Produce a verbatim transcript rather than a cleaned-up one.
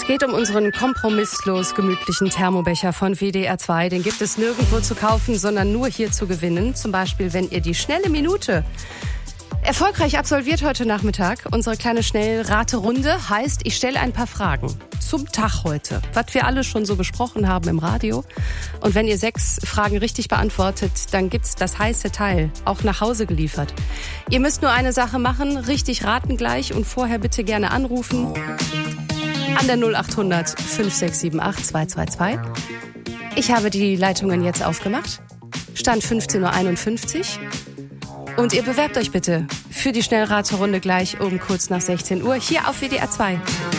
geht um unseren kompromisslos gemütlichen Thermobecher von W D R zwei. Den gibt es nirgendwo zu kaufen, sondern nur hier zu gewinnen. Zum Beispiel, wenn ihr die schnelle Minute erfolgreich absolviert heute Nachmittag. Unsere kleine Schnellraterunde heißt, ich stelle ein paar Fragen zum Tag heute, was wir alle schon so besprochen haben im Radio. Und wenn ihr sechs Fragen richtig beantwortet, dann gibt's das heiße Teil auch nach Hause geliefert. Ihr müsst nur eine Sache machen, richtig raten gleich und vorher bitte gerne anrufen an der null acht hundert fünf sechs sieben acht zwei zwei zwei. Ich habe die Leitungen jetzt aufgemacht. Stand fünfzehn Uhr einundfünfzig. Und ihr bewerbt euch bitte für die Schnellraterunde gleich um kurz nach sechzehn Uhr hier auf W D R zwei.